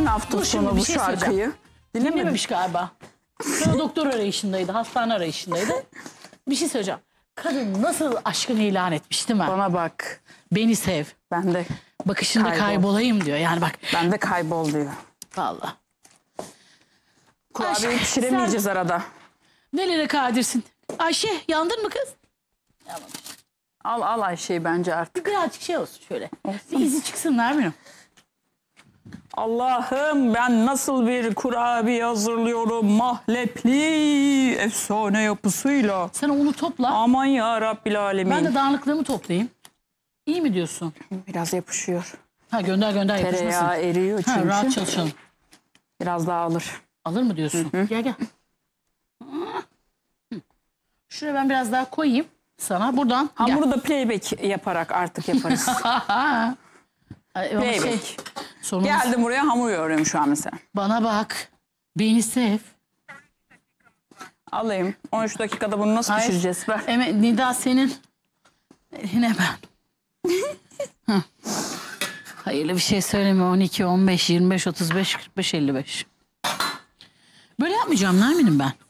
Dinledin hafta Dur şimdi sonu bir bu şey şarkıyı. söyleyeceğim. Dinlemedin. Dinlememiş galiba. Sonra doktor arayışındaydı, hastane arayışındaydı. Bir şey söyleyeceğim. Kadın nasıl aşkını ilan etmiş değil mi? Bana bak. Beni sev. Ben de Bakışında Kaybol. kaybolayım diyor. Yani bak. ben de kaybol diyor. Vallahi. Kurabiye Aşk, pişiremeyeceğiz arada. Nelere kadirsin? Ayşe yandın mı kız? Al Ayşe'yi bence artık. Birazcık şey olsun şöyle. Bir izi çıksınlar benim. Allah'ım ben nasıl bir kurabiye hazırlıyorum mahlepli efsane yapısıyla. Sen onu topla. Aman ya Rabbil Alemin. Ben de dağınıklığımı toplayayım. İyi mi diyorsun? Biraz yapışıyor. Ha gönder yapışmasın. Tereyağı eriyor Ha, çünkü. rahat çalışalım. Biraz daha alır. Alır mı diyorsun? Gel. Şuraya ben biraz daha koyayım sana. Buradan gel. Hamuru da playback yaparak artık yaparız. Ay, ama Playback. sorunumuz- Geldim buraya hamur yoğuruyorum şu an mesela. Bana bak. Beni sev. Alayım. 13 dakikada bunu nasıl Hayır. pişireceğiz? Ver. Nida senin. Yine ben. Hah. Hayırlı bir şey söyleme. 12, 15, 25, 35, 45, 55. Böyle yapmayacağım Nermin'im ben.